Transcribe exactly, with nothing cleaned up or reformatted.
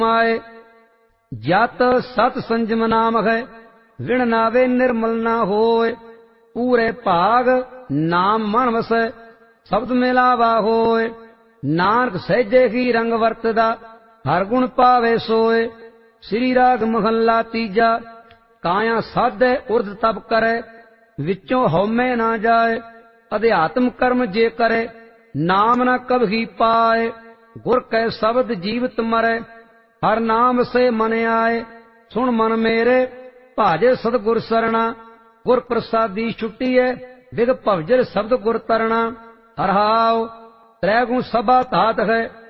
आए। जत सत संजम नाम है विण नावे निर्मल ना होए। पूरे भाग नाम मन वसै शब्द मिलावा होए। नानक सहजे ही रंग वरतदा हर गुण पावे सोए। श्री राग महला तीजा। काया साधे उर्द तप करे विचों हौमे ना जाए। अध्यात्म कर्म जे करे नाम न कभी पाए। गुर कै शब्द जीवित मरे हर नाम से मन आए। सुन मन मेरे भाजे सतगुर सरना। गुर प्रसादी छुट्टीए विग भवजल शब्द गुर तरना। हरहाओ त्रै गुण सभा धात है